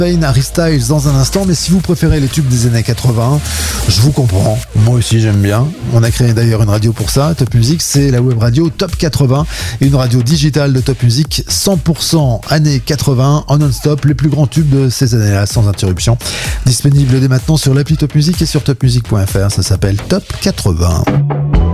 Pain, Harry Styles dans un instant, mais si vous préférez les tubes des années 80, je vous comprends. Moi aussi j'aime bien. On a créé d'ailleurs une radio pour ça. Top Music, c'est la web radio Top 80 et une radio digitale de Top Music 100% années 80 en non-stop, les plus grands tubes de ces années-là sans interruption. Disponible dès maintenant sur l'appli Top Music et sur topmusic.fr. Ça s'appelle Top 80.